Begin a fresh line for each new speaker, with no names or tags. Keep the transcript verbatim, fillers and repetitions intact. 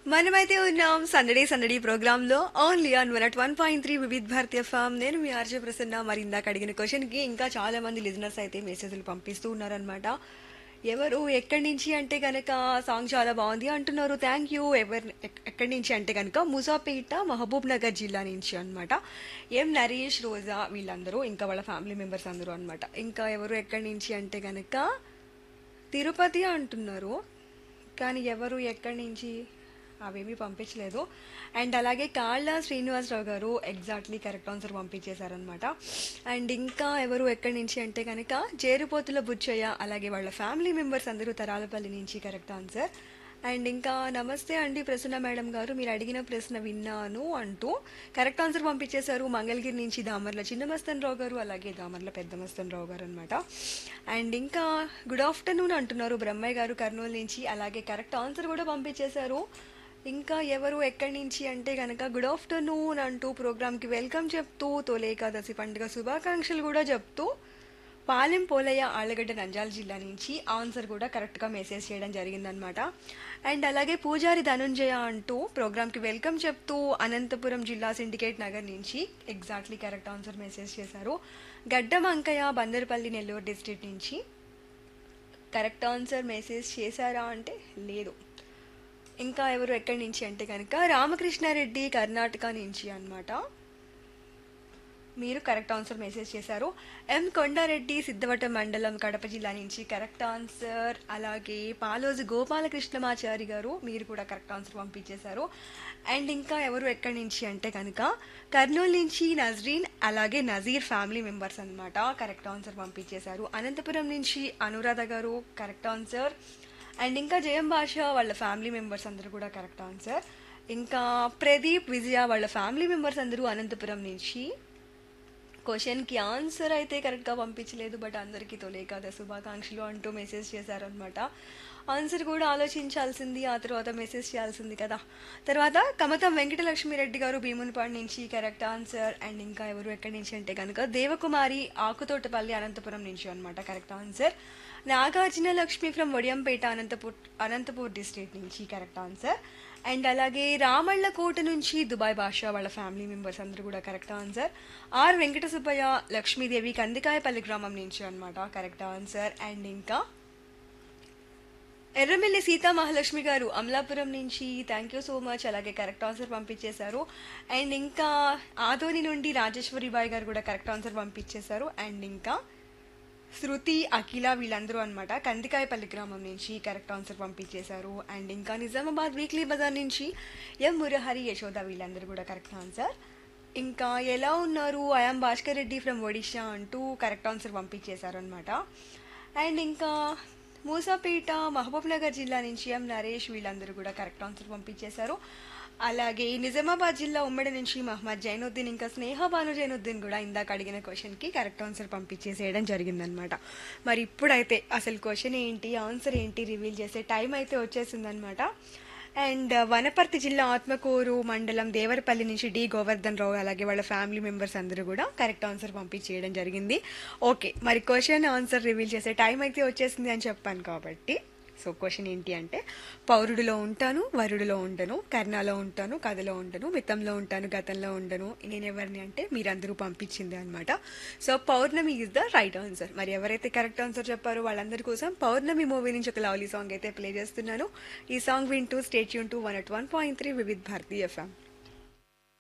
మనమైతే ఉన్నాం సందడి సందడి ప్రోగ్రామ్ లో only on one at one point three Vividh Bharatiya form. నేను మీ ఆర్జే ప్రసన్న. మరి ఇందాక అడిగిన క్వశ్చన్ కి ఇంకా చాలా మంది లిజనర్స్ అయితే మెసేజ్లు పంపిస్తూ ఉన్నారనమాట. ఎవరు ఎక్కడి నుంచి అంటే కనుక సాంగ్ చాలా బాగుంది అంటున్నారు. Thank you. ఎవరు ఎక్- ఎక్కడి నుంచి అంటే కనుక ముసాపేట మహబూబ్ నగర్ జిల్లా నుంచి అన్నమాట. ఎం నరేష్ రోజా వీళ్ళందరూ ఇంకా వాళ్ళ ఫ్యామిలీ మెంబర్స్ అందరూ అన్నమాట. ఇంకా ఎవరు ఎక్కడి నుంచి అంటే కనుక తిరుపతి అంటున్నారు. కానీ ఎవరు ఎక్కడి నుంచి అవేమీ పంపించలేదు. అండ్ అలాగే కాళ్ళ శ్రీనివాసరావు గారు ఎగ్జాక్ట్లీ కరెక్ట్ ఆన్సర్ పంపించేశారనమాట. అండ్ ఇంకా ఎవరు ఎక్కడి నుంచి అంటే కనుక జేరుపోతుల బుచ్చయ్య అలాగే వాళ్ళ ఫ్యామిలీ మెంబర్స్ అందరూ తరాలపల్లి నుంచి కరెక్ట్ ఆన్సర్. అండ్ ఇంకా నమస్తే అండి ప్రసన్న మేడం గారు, మీరు అడిగిన ప్రశ్న విన్నాను అంటూ కరెక్ట్ ఆన్సర్ పంపించేశారు. మంగళగిరి నుంచి దామర్ల చిన్న మస్తన్ రావు గారు అలాగే దామర్ల పెద్ద మస్తన్ రావు గారు అనమాట. అండ్ ఇంకా గుడ్ ఆఫ్టర్నూన్ అంటున్నారు బ్రహ్మయ్య గారు కర్నూలు నుంచి, అలాగే కరెక్ట్ ఆన్సర్ కూడా పంపించేశారు. ఇంకా ఎవరు ఎక్కడి నుంచి అంటే కనుక గుడ్ ఆఫ్టర్నూన్ అంటూ ప్రోగ్రామ్కి వెల్కమ్ చెప్తూ తొలి ఏకాదశి పండుగ శుభాకాంక్షలు కూడా చెప్తూ పాలెం పోలయ్య ఆళ్లగడ్డ నంద్యాల జిల్లా నుంచి ఆన్సర్ కూడా కరెక్ట్గా మెసేజ్ చేయడం జరిగిందనమాట. అండ్ అలాగే పూజారి ధనుంజయ అంటూ ప్రోగ్రామ్కి వెల్కమ్ చెప్తూ అనంతపురం జిల్లా సిండికేట్ నగర్ నుంచి ఎగ్జాక్ట్లీ కరెక్ట్ ఆన్సర్ మెసేజ్ చేశారు. గడ్డం అంకయ్య బందర్పల్లి నెల్లూరు డిస్ట్రిక్ట్ నుంచి కరెక్ట్ ఆన్సర్ మెసేజ్ చేశారా అంటే లేదు. ఇంకా ఎవరు ఎక్కడి నుంచి అంటే కనుక రామకృష్ణారెడ్డి కర్ణాటక నుంచి అన్నమాట. మీరు కరెక్ట్ ఆన్సర్ మెసేజ్ చేశారు. ఎం కొండారెడ్డి సిద్ధవటం మండలం కడప జిల్లా నుంచి కరెక్ట్ ఆన్సర్. అలాగే పాలోజు గోపాలకృష్ణమాచారి గారు మీరు కూడా కరెక్ట్ ఆన్సర్ పంపించేశారు. అండ్ ఇంకా ఎవరు ఎక్కడి నుంచి అంటే కనుక కర్నూలు నుంచి నజరీన్ అలాగే నజీర్ ఫ్యామిలీ మెంబర్స్ అన్నమాట కరెక్ట్ ఆన్సర్ పంపించేశారు. అనంతపురం నుంచి అనురాధ గారు కరెక్ట్ ఆన్సర్. అండ్ ఇంకా జయం భాష వాళ్ళ ఫ్యామిలీ మెంబర్స్ అందరూ కూడా కరెక్ట్ ఆన్సర్. ఇంకా ప్రదీప్ విజయ వాళ్ళ ఫ్యామిలీ మెంబర్స్ అందరూ అనంతపురం నుంచి. క్వశ్చన్కి ఆన్సర్ అయితే కరెక్ట్గా పంపించలేదు, బట్ అందరికీ తొలి ఏకాదశి శుభాకాంక్షలు అంటూ మెసేజ్ చేశారనమాట. ఆన్సర్ కూడా ఆలోచించాల్సింది, ఆ తర్వాత మెసేజ్ చేయాల్సింది కదా. తర్వాత కమతం వెంకటలక్ష్మిరెడ్డి గారు భీమునిపాడు నుంచి కరెక్ట్ ఆన్సర్. అండ్ ఇంకా ఎవరు ఎక్కడి నుంచి అంటే కనుక దేవకుమారి ఆకుతోటపల్లి అనంతపురం నుంచి అనమాట correct answer. Nagarjuna Lakshmi from Vadiyampeta Anantapur Anantapur district నుంచి కరెక్ట్ ఆన్సర్. అండ్ అలాగే రామళ్ళకోట నుంచి దుబాయ్ భాష వాళ్ళ ఫ్యామిలీ మెంబర్స్ అందరూ కూడా correct answer. Are Venkata Subbaiah Lakshmidevi Kandikayapalli గ్రామం నుంచి అనమాట కరెక్ట్ ఆన్సర్. అండ్ ఇంకా ఎర్రమిల్లి సీతా మహాలక్ష్మి గారు అమలాపురం నుంచి థ్యాంక్ యూ సో మచ్, అలాగే కరెక్ట్ ఆన్సర్ పంపించేశారు. అండ్ ఇంకా ఆదోని నుండి రాజేశ్వరి బాయ్ గారు కూడా కరెక్ట్ ఆన్సర్ పంపించేశారు. అండ్ ఇంకా శృతి అఖిల వీళ్ళందరూ అనమాట కందికాయపల్లి గ్రామం నుంచి కరెక్ట్ ఆన్సర్ పంపించేశారు. అండ్ ఇంకా నిజామాబాద్ వీక్లీ బజార్ నుంచి ఎం మురహరి యశోద వీళ్ళందరూ కూడా కరెక్ట్ ఆన్సర్. ఇంకా ఎలా ఉన్నారు ఐఎమ్ భాస్కర్ రెడ్డి ఫ్రమ్ ఒడిషా అంటూ కరెక్ట్ ఆన్సర్ పంపించేశారు అనమాట. అండ్ ఇంకా మూసాపేట మహబూబ్ నగర్ జిల్లా నుంచి ఎం నరేష్ వీళ్ళందరూ కూడా కరెక్ట్ ఆన్సర్ పంపించేశారు. అలాగే నిజామాబాద్ జిల్లా ఉమ్మడి నుంచి మహమ్మద్ జైనుద్దీన్ ఇంకా స్నేహ భాను జైనుద్దీన్ కూడా ఇందాక అడిగిన క్వశ్చన్కి కరెక్ట్ ఆన్సర్ పంపించేసేయడం జరిగిందనమాట. మరి ఇప్పుడైతే అసలు క్వశ్చన్ ఏంటి ఆన్సర్ ఏంటి రివీల్ చేసే టైం అయితే వచ్చేసిందనమాట. అండ్ వనపర్తి జిల్లా ఆత్మకూరు మండలం దేవరపల్లి నుంచి డి గోవర్ధన్ రావు అలాగే వాళ్ళ ఫ్యామిలీ మెంబర్స్ అందరూ కూడా కరెక్ట్ ఆన్సర్ పంపించేయడం జరిగింది. ఓకే, మరి క్వశ్చన్ ఆన్సర్ రివీల్ చేసే టైం అయితే వచ్చేసింది అని చెప్పాను కాబట్టి సో క్వశ్చన్ ఏంటి అంటే పౌరుడిలో ఉంటాను వరుడిలో ఉండను కర్ణాలో ఉంటాను కథలో ఉండను మితంలో ఉంటాను గతంలో ఉండను నేను ఎవరిని అంటే మీరందరూ పంపించింది అనమాట. So Pournami is the right answer. మరి ఎవరైతే కరెక్ట్ ఆన్సర్ చెప్పారో వాళ్ళందరి కోసం పౌర్ణమి మూవీ నుంచి ఒక లవ్లీ సాంగ్ అయితే ప్లే చేస్తున్నాను. ఈ సాంగ్ వింటూ stay tune to one at one point three Vividh Bharati FM.